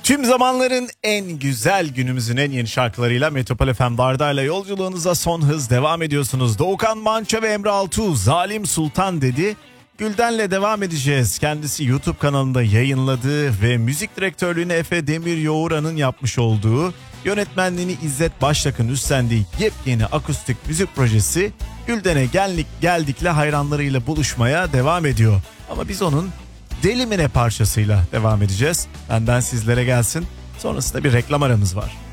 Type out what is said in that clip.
Tüm zamanların en güzel günümüzün en yeni şarkılarıyla Metropol FM Barda'yla yolculuğunuza son hız devam ediyorsunuz. Doğukan Manço ve Emre Altuğ Zalim Sultan dedi. Gülden'le devam edeceğiz. Kendisi YouTube kanalında yayınladığı ve müzik direktörlüğünü Efe Demir Yoğuran'ın yapmış olduğu, yönetmenliğini İzzet Baştak'ın üstlendiği yepyeni akustik müzik projesi Gülden'e geldikle hayranlarıyla buluşmaya devam ediyor. Ama biz onun Deli Mine parçasıyla devam edeceğiz. Benden sizlere gelsin. Sonrasında bir reklam aramız var.